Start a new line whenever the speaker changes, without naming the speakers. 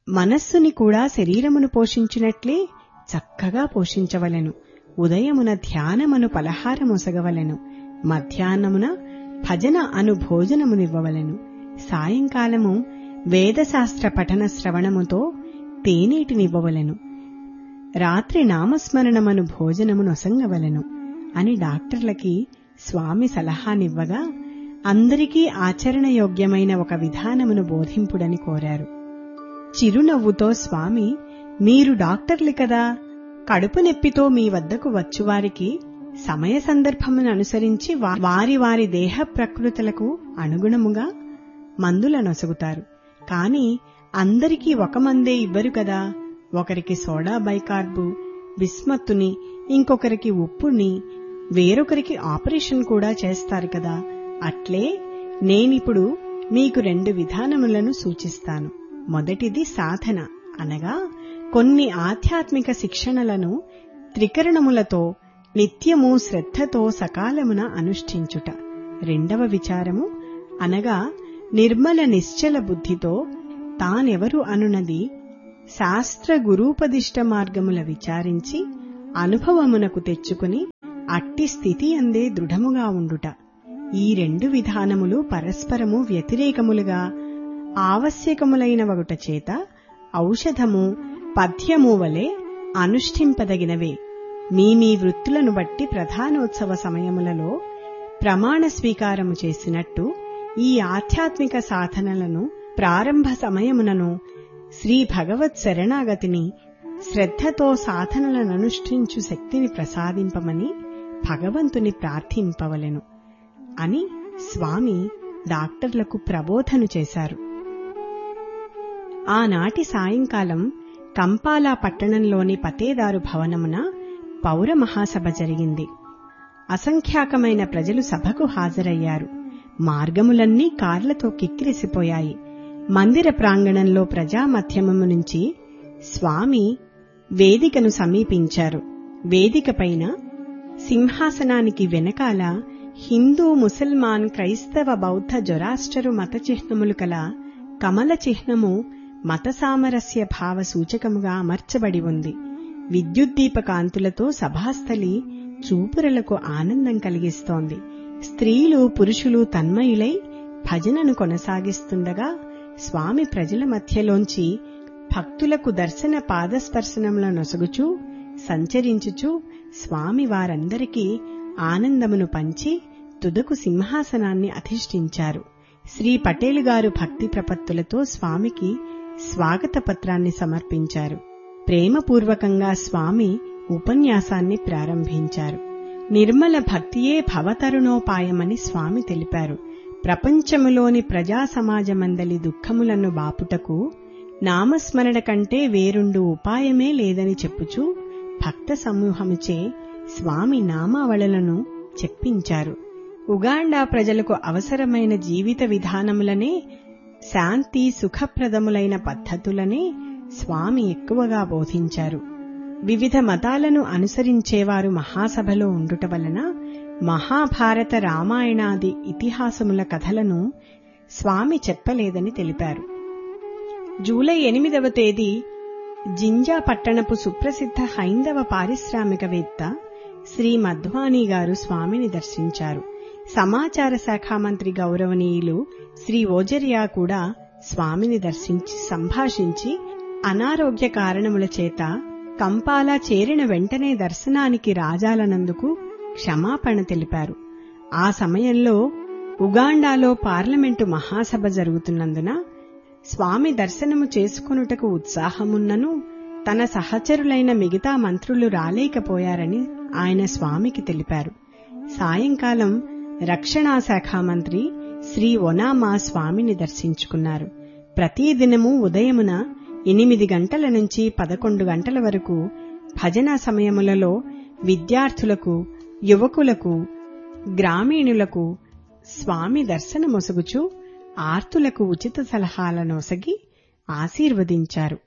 మనస్సుని కూడా శరీరమును పోషించినట్లే చక్కగా పోషించవలెను. ఉదయమున ధ్యానమను పలహారమొసగవలెను. మధ్యాహ్నమున భజన అను భోజనమునివ్వవలెను. సాయంకాలము వేదశాస్త్ర పఠన శ్రవణముతో తేనీటినివ్వవలెను. రాత్రి నామస్మరణమను భోజనమునొసంగవలెను అని డాక్టర్లకి స్వామి సలహానివ్వగా అందరికీ ఆచరణయోగ్యమైన ఒక విధానమును బోధింపుడని కోరారు. చిరునవ్వుతో స్వామి, మీరు డాక్టర్లు కదా, కడుపు నొప్పితో మీ వద్దకు వచ్చువారికి సమయ సందర్భమును అనుసరించి వారి వారి దేహ ప్రకృతులకు అనుగుణముగా మందులనొసగుతారు. కాని అందరికీ ఒక మందే ఇవ్వరు కదా. ఒకరికి సోడా బైకార్బు, బిస్మత్తుని, ఇంకొకరికి ఉప్పుని, వేరొకరికి ఆపరేషన్ కూడా చేస్తారు కదా. అట్లే నేనిప్పుడు మీకు 2 విధానములను సూచిస్తాను. మొదటిది సాధన, అనగా కొన్ని ఆధ్యాత్మిక శిక్షణలను త్రికరణములతో నిత్యము శ్రద్ధతో సకాలమున అనుష్ఠించుట. రెండవ విచారము, అనగా నిర్మల నిశ్చల బుద్ధితో తానెవరు అనునది శాస్త్ర గురూపదిష్ట మార్గముల విచారించి అనుభవమునకు తెచ్చుకుని అట్టి స్థితి అందే దృఢముగా ఉండుట. ఈ 2 విధానములు పరస్పరము వ్యతిరేకములుగా ఆవశ్యకములైన వగుట చేత ఔషధము పథ్యము వలె అనుష్ఠింపదగినవే. మీ వృత్తులను బట్టి ప్రధానోత్సవ సమయములలో ప్రమాణ స్వీకారము చేసినట్టు ఈ ఆధ్యాత్మిక సాధనలను ప్రారంభ సమయమునను శ్రీ భగవత్ శరణాగతిని శ్రద్ధతో సాధనలననుష్ఠించు శక్తిని ప్రసాదింపమని భగవంతుని ప్రార్థింపవలెను అని స్వామి డాక్టర్లకు ప్రబోధను చేశారు. ఆనాటి సాయంకాలం కంపాలా పట్టణంలోని పతేదారు భవనమున పౌర మహాసభ జరిగింది. అసంఖ్యాకమైన ప్రజలు సభకు హాజరయ్యారు. మార్గములన్నీ కార్లతో కిక్కిరిసిపోయాయి. మందిర ప్రాంగణంలో ప్రజామధ్యమము నుంచి స్వామి వేదికను సమీపించారు. వేదికపైన సింహాసనానికి వెనకాల హిందూ, ముసల్మాన్, క్రైస్తవ, బౌద్ధ, జొరాస్టరు మత చిహ్నములు కల కమల చిహ్నము మత సామరస్య భావ సూచకముగా అమర్చబడి ఉంది. విద్యుద్దీపకాంతులతో సభాస్థలి చూపురలకు ఆనందం కలిగిస్తోంది. స్త్రీలు, పురుషులు తన్మయులై భజనను కొనసాగిస్తుండగా స్వామి ప్రజల మధ్యలోంచి భక్తులకు దర్శన పాదస్పర్శనముల నొసగుచూ సంచరించుచూ స్వామి వారందరికీ ఆనందమును పంచి తుదకు సింహాసనాన్ని అధిష్ఠించారు. శ్రీ పటేల్ గారు భక్తి ప్రపత్తులతో స్వామికి స్వాగత పత్రాన్ని సమర్పించారు. ప్రేమపూర్వకంగా స్వామి ఉపన్యాసాన్ని ప్రారంభించారు. నిర్మల భక్తియే భవతరుణోపాయమని స్వామి తెలిపారు. ప్రపంచములోని ప్రజా సమాజమందలి దుఃఖములను బాపుటకు నామస్మరణ కంటే వేరుండు ఉపాయమే లేదని చెప్పుచూ భక్త సమూహముచే స్వామి నామావళులను చెప్పించారు. ఉగాండా ప్రజలకు అవసరమైన జీవిత విధానములనే, శాంతి సుఖప్రదములైన పద్ధతులనే స్వామి ఎక్కువగా బోధించారు. వివిధ మతాలను అనుసరించేవారు మహాసభలో ఉండుట వలన మహాభారత, రామాయణాది ఇతిహాసముల కథలను స్వామి చెప్పలేదని తెలిపారు. జూలై 8వ తేదీ జింజా పట్టణపు సుప్రసిద్ధ హైందవ పారిశ్రామికవేత్త శ్రీ మధ్వానీ గారు స్వామిని దర్శించారు. సమాచార శాఖ మంత్రి గౌరవనీయులు శ్రీ ఓజరియా కూడా స్వామిని దర్శించి సంభాషించి అనారోగ్య కారణముల చేత కంపాలా చేరిన వెంటనే దర్శనానికి రాజాలనందుకు క్షమాపణ తెలిపారు. ఆ సమయంలో ఉగాండాలో పార్లమెంటు మహాసభ జరుగుతున్నందున స్వామి దర్శనము చేసుకొనుటకు ఉత్సాహమున్నను తన సహచరులైన మిగతా మంత్రులు రాలేకపోయారని ఆయన స్వామికి తెలిపారు. సాయంకాలం రక్షణాశాఖ మంత్రి శ్రీ ఒనామా స్వామిని దర్శించుకున్నారు. ప్రతిదినము ఉదయమున 8 గంటల నుంచి 11 గంటల వరకు భజనా సమయములలో విద్యార్థులకు, యువకులకు, గ్రామీణులకు స్వామి దర్శనమొసగుచూ ఆర్తులకు ఉచిత సలహాలనొసగి ఆశీర్వదించారు.